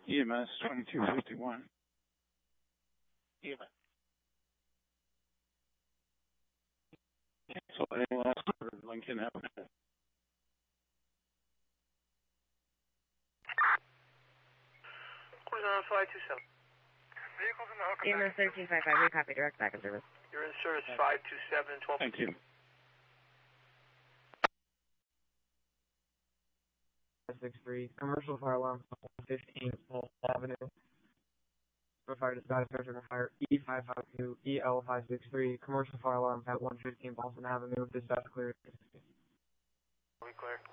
EMS 2251. EMS. So ALS for Lincoln Avenue. Who's on 527? Vehicles in the hook. EMS 1355, we copy direct back in service. You're in service 527, 12. Thank you. 563, commercial fire alarm, 115 Polk Avenue. For fire dispatch, searching for fire E552, EL563, commercial fire alarm at 115 Boston Avenue, dispatch clear. We clear.